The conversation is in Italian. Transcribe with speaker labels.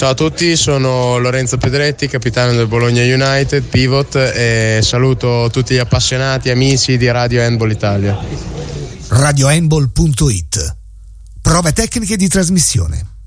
Speaker 1: Ciao a tutti, sono Lorenzo Pedretti, capitano del Bologna United, pivot, e saluto tutti gli appassionati, amici di Radio Handball Italia.
Speaker 2: radiohandball.it. Prove tecniche di trasmissione.